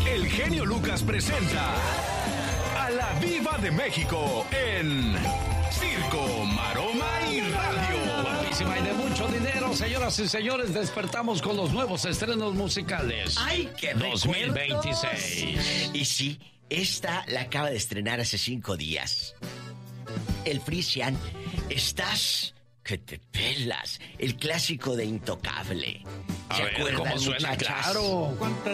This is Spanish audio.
el genio Lucas presenta a la Diva de México en Circo, Maroma y Radio. Guapísima y de mucho dinero, señoras y señores, despertamos con los nuevos estrenos musicales. ¡Ay, qué 2026! Y sí, esta la acaba de estrenar hace 5 días. El Frisian, Estás que te pelas, el clásico de Intocable. A ver, ¿cómo suena? Claro. ¿Cuántas